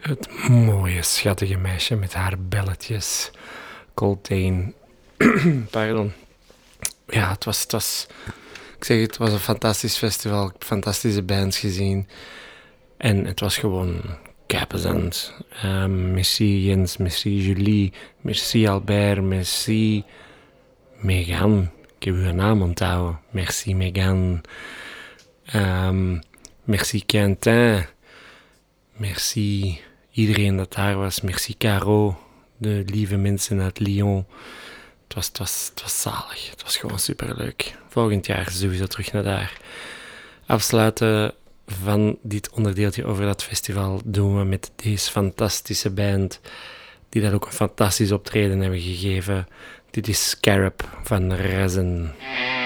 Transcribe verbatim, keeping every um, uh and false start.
Het mooie, schattige meisje met haar belletjes. Coltrane. Pardon. Ja, het was, het was... Ik zeg het, het was een fantastisch festival. Ik heb fantastische bands gezien. En het was gewoon keipezand. Um, merci Jens, merci Julie, merci Albert, merci Megan. Ik heb uw naam onthouden. Merci Megan. Um, merci Quentin. Merci iedereen dat daar was. Merci Caro, de lieve mensen uit Lyon. Het was, het was, het was zalig. Het was gewoon superleuk. Volgend jaar sowieso terug naar daar. Afsluiten van dit onderdeeltje over dat festival doen we met deze fantastische band, die daar ook een fantastisch optreden hebben gegeven. Dit is Scarab van Resin.